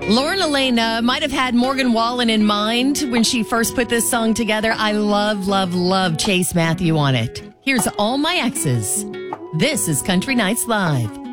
Lauren Elena might have had Morgan Wallen in mind when she first put this song together. I love Chase Matthew on it. Here's All My Exes. This is Country Nights Live.